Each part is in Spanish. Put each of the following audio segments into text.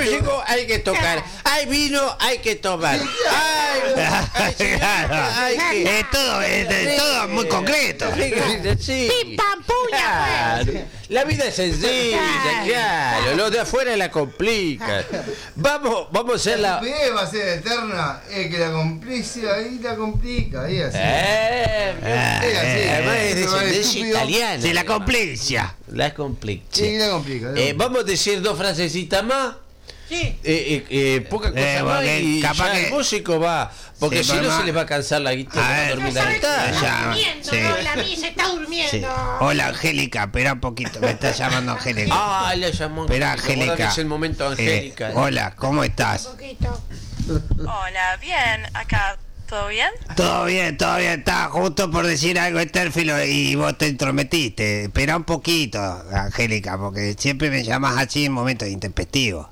músico hay que tocar. Hay vino, hay que tomar. Es todo muy concreto. Sí. Pim, pam, puña, pues. La vida es sencilla, claro. Lo de afuera la complica. Vamos a hacer la... estupidez va a ser eterna, es que la complicia ahí la complica, ahí así. Además es descendencia italiana. Sí, la complicia. La complica. Sí, la complica. Vamos a decir dos frasecitas más. Sí. Poca cosa más y capaz ya que el músico va, porque sí, si no mamá. se le va a cansar la guitarra, va a dormir la Está guitarra. durmiendo, Sí. ¿no? La misa está durmiendo. Sí. Hola, Angélica, espera un poquito, me está llamando Angélica. La llamó. Espera, Angélica. Angélica. Es el momento, Angélica. Hola, ¿cómo estás? Un poquito. Hola, bien, acá, ¿todo bien? Todo bien, estaba justo por decir algo Estérfilo y vos te entrometiste. Espera un poquito, Angélica, porque siempre me llamas así en momentos intempestivos.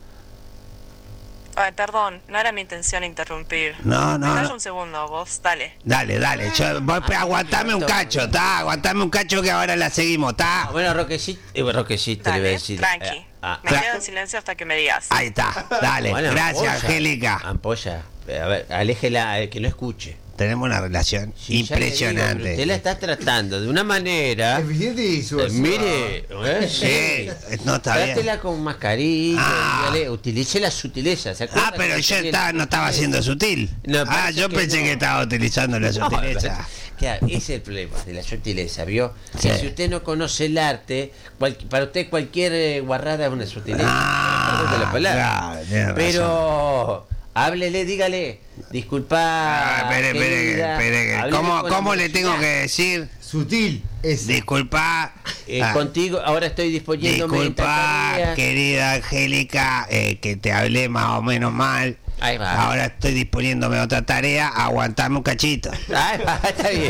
Ay, perdón, no era mi intención interrumpir. No. Dale un segundo, vos, dale. Dale, aguantame un cacho, ¿está? Aguantame un cacho que ahora la seguimos, ¿está? Bueno, Roquecito le voy a Dale, decir. tranqui. Me quedo en silencio hasta que me digas. Ahí está, dale, Bueno, gracias, ampolla, Angélica. Ampolla, a ver, aléjela, que no escuche. Tenemos una relación Sí, ya le digo, impresionante. pero usted la está tratando de una manera. Eficiente y suave. Mire, Sí, no está bien. trátela con mascarilla, Ah. dígale, utilice la sutileza. ¿Se acuerda Pero que yo también- no estaba siendo sutil. No, parece Yo que pensé no. que estaba utilizando la No, sutileza. claro, ese es el problema de la sutileza, ¿vio? Sí. Que si usted no conoce el arte, para usted cualquier guarrada es una sutileza. Perdón de la palabra. Claro, tiene Pero háblele, dígale, disculpa. Espere. ¿Cómo le tengo que decir? Sutil. Disculpa. Contigo, ahora estoy disponiéndome. Disculpa, querida Angélica, que te hablé más o menos mal. Ahí va. Ahora estoy disponiéndome a otra tarea, aguantame un cachito. Ahí va, está bien.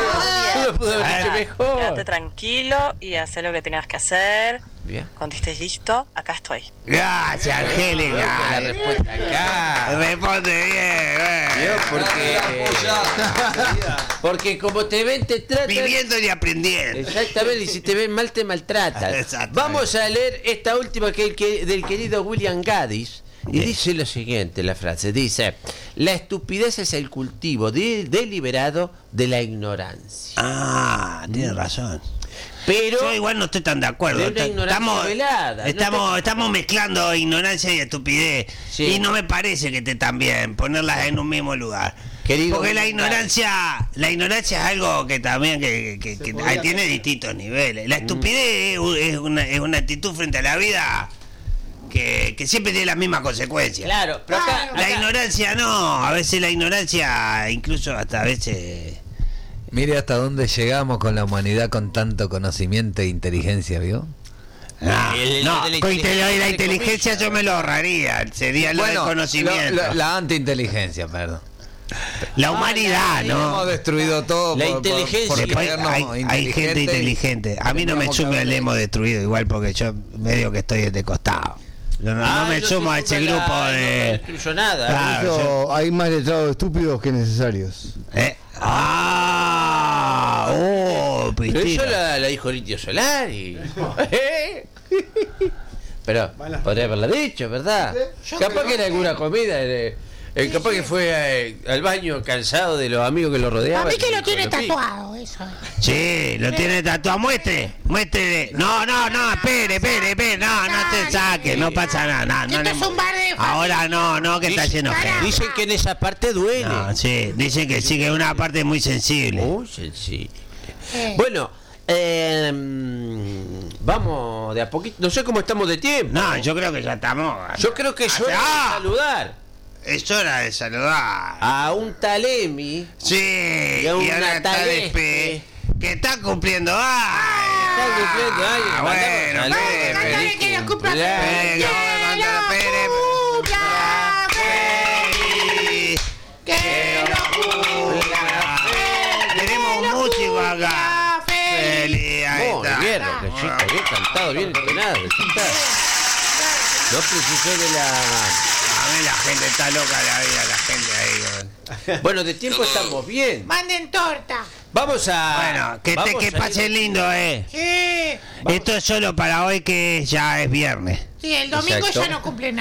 No pudo haber dicho Quédate mejor. tranquilo y haz lo que tengas que hacer. Bien. Cuando estés listo, acá estoy. Gracias, La Angélica. respuesta acá. Responde bien. ¿Vio? Porque como te ven, te tratan. Viviendo y aprendiendo. Exactamente, y si te ven mal, te maltratan. Exactamente. Vamos a leer esta última del querido William Gaddis. Y dice lo siguiente, la frase, dice: la estupidez es el cultivo deliberado de la ignorancia. Tienes razón. Pero Yo igual no estoy tan de acuerdo. de una ignorancia velada. Estamos mezclando ignorancia y estupidez. Sí. Y no me parece que esté tan bien ponerlas en un mismo lugar. Querido Porque la William ignorancia es algo que también que tiene distintos niveles. La estupidez es una actitud frente a la vida que siempre tiene las mismas consecuencias. Claro, pero acá, La ignorancia no, a veces la ignorancia, incluso hasta a veces... Mire hasta dónde llegamos con la humanidad con tanto conocimiento e inteligencia, ¿vio? No, El no, de la con inteligencia, la entre inteligencia comillas. yo me lo ahorraría, sería lo del conocimiento. la antiinteligencia, perdón. La humanidad, Hemos ¿no? destruido todo La inteligencia. Después hay gente inteligente. A mí no me sume el hemos destruido igual porque yo medio que estoy de costado. No me yo sumo a sí ese supe grupo No de... incluyo nada. Claro. Eso, hay más letrados estúpidos que necesarios. Pero Pistina. eso la dijo Litio Solari. Pero podría haberla dicho, ¿verdad? Capaz que en alguna comida, capaz que fue al baño cansado de los amigos que lo rodeaban. A mí que y lo tiene con los tatuado, eso. Sí, lo tiene tatuado. Muestre. No, espere, no te saques, no pasa nada. No, Esto es un bar de ahora no, que está lleno de gente. Dicen que en esa parte duele. No, sí, dicen que sí, que es una parte muy sensible. Muy sensible. Bueno, vamos de a poquito. No sé cómo estamos de tiempo. No, yo creo que ya estamos. Yo creo que es hora de saludar Es hora de saludar. a un Talemi. Sí, y y a una ahora está Talespe. que está cumpliendo años. Está cumpliendo años. Bueno, Mandamos Pere, saludos. Cántale que los cumpla Cumpleaños. feliz. Pere, Que lo cumpla feliz. Tenemos músico acá. Feliz, ahí Muy está. bien, Roquecito, bien cantado, bien entrenado. Está. No precisó de la... A ver, la gente está loca la vida, la gente ahí. Bueno, de tiempo estamos bien. Manden torta. Vamos a... Bueno, que vamos a pase ir- lindo, Sí. Esto es solo para hoy que ya es viernes. Sí, el domingo Exacto. ya no cumple nada.